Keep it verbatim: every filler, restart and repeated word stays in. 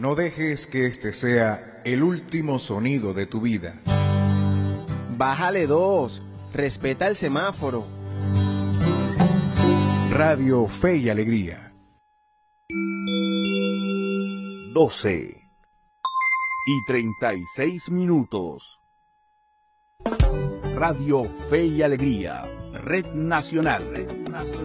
No dejes que este sea el último sonido de tu vida. Bájale dos. Respeta el semáforo. Radio Fe y Alegría. doce y treinta y seis minutos. Radio Fe y Alegría, Red Nacional.